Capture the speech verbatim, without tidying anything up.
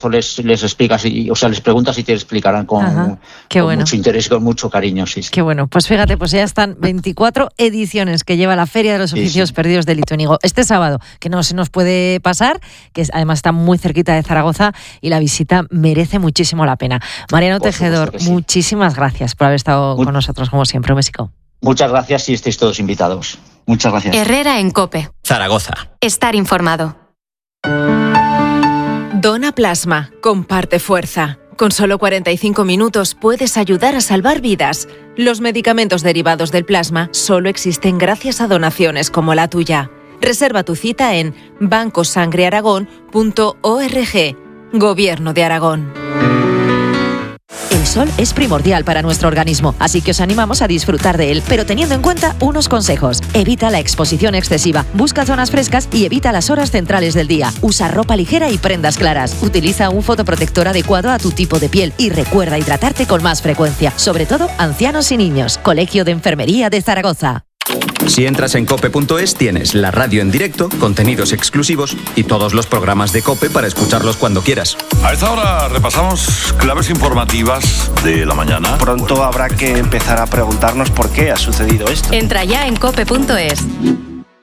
pues les, les explicas, y, o sea, les preguntas y te explicarán con, Ajá, qué con bueno. mucho interés y con mucho cariño. Sí, sí. Qué bueno, pues fíjate, pues ya están veinticuatro ediciones que lleva la Feria de los Oficios sí, sí. Perdidos de Lituénigo. Este sábado, que no se nos puede pasar, que además está muy cerquita de Zaragoza y la visita merece muchísimo la pena. Mariano Por Tejedor, supuesto que sí. muchísimas gracias por haber estado Muy, con nosotros, como siempre. Un besico. Muchas gracias y estáis todos invitados. Muchas gracias. Herrera en COPE. Zaragoza. Estar informado. Dona plasma, comparte fuerza. Con solo cuarenta y cinco minutos puedes ayudar a salvar vidas. Los medicamentos derivados del plasma solo existen gracias a donaciones como la tuya. Reserva tu cita en banco sangre aragón punto org. Gobierno de Aragón. El sol es primordial para nuestro organismo, así que os animamos a disfrutar de él, pero teniendo en cuenta unos consejos. Evita la exposición excesiva, busca zonas frescas y evita las horas centrales del día. Usa ropa ligera y prendas claras. Utiliza un fotoprotector adecuado a tu tipo de piel y recuerda hidratarte con más frecuencia, sobre todo ancianos y niños. Colegio de Enfermería de Zaragoza. Si entras en cope punto es tienes la radio en directo, contenidos exclusivos y todos los programas de COPE para escucharlos cuando quieras. A esta hora repasamos claves informativas de la mañana. Pronto habrá que empezar a preguntarnos por qué ha sucedido esto. Entra ya en cope punto es.